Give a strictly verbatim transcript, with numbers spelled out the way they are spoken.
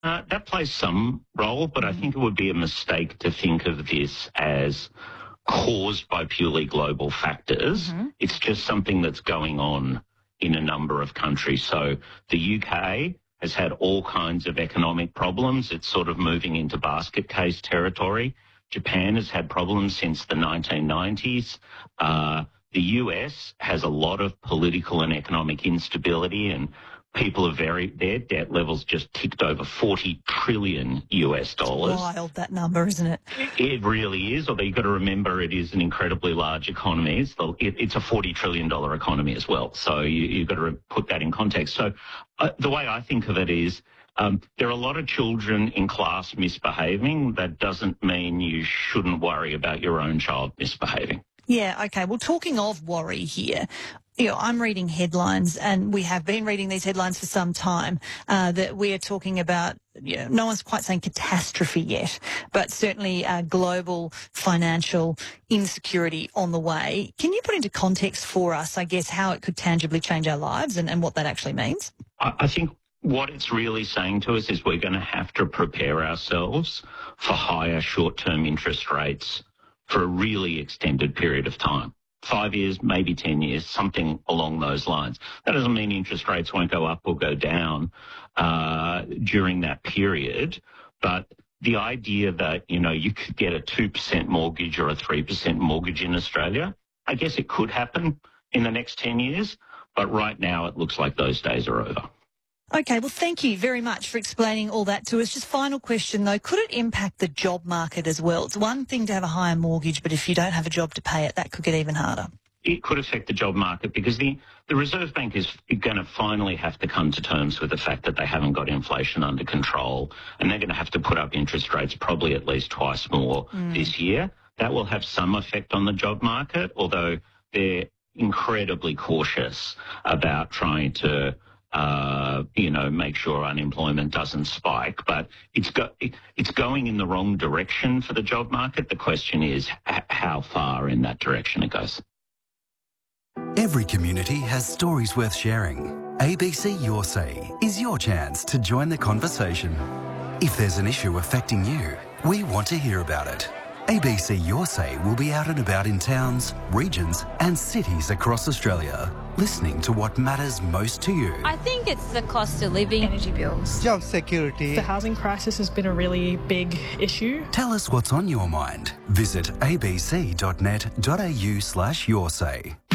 Uh, that plays some role, but I think it would be a mistake to think of this as caused by purely global factors. Mm-hmm. It's just something that's going on in a number of countries. So the U K has had all kinds of economic problems. It's sort of moving into basket case territory. Japan has had problems since the nineteen nineties. Uh, the U S has a lot of political and economic instability, and people are very, their debt levels just ticked over forty trillion U S dollars. It's wild, that number, isn't it? It really is, although you've got to remember it is an incredibly large economy. It's, the, it, it's a forty trillion dollars economy as well. So you, you've got to put that in context. So uh, the way I think of it is um, there are a lot of children in class misbehaving. That doesn't mean you shouldn't worry about your own child misbehaving. Yeah, okay. Well, talking of worry here, you know, I'm reading headlines, and we have been reading these headlines for some time, uh, that we are talking about, you know, no one's quite saying catastrophe yet, but certainly uh, global financial insecurity on the way. Can you put into context for us, I guess, how it could tangibly change our lives and, and what that actually means? I, I think what it's really saying to us is we're going to have to prepare ourselves for higher short-term interest rates for a really extended period of time. Five years, maybe ten years, something along those lines. That doesn't mean interest rates won't go up or go down uh, during that period, but the idea that, you know, you could get a two percent mortgage or a three percent mortgage in Australia, I guess it could happen in the next ten years, but right now it looks like those days are over. Okay, well, thank you very much for explaining all that to us. Just final question, though, could it impact the job market as well? It's one thing to have a higher mortgage, but if you don't have a job to pay it, that could get even harder. It could affect the job market because the, the Reserve Bank is going to finally have to come to terms with the fact that they haven't got inflation under control, and they're going to have to put up interest rates probably at least twice more mm. this year. That will have some effect on the job market, although they're incredibly cautious about trying to Uh, you know, make sure unemployment doesn't spike, but it's go it, it's going in the wrong direction for the job market. The question is h- how far in that direction it goes. Every community has stories worth sharing. A B C Your Say is your chance to join the conversation. If there's an issue affecting you, we want to hear about it. A B C Your Say will be out and about in towns, regions and cities across Australia, listening to what matters most to you. I think it's the cost of living, energy bills, job security. The housing crisis has been a really big issue. Tell us what's on your mind. Visit abc.net.au slash your say.